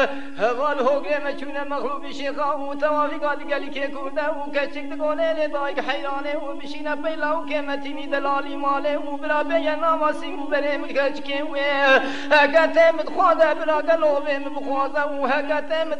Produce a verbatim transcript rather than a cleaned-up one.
هوال هوگه مچونه مخلوب شیخا و توافی قالی گلی که کرده و کچک دگونه لدای حیرانه و بشینه پیلا و که متینی دلالی ماله و برا بیه ناماسی و بره ملکچکه و هکته مدخواده برا گلوبه مبخوازه و هکته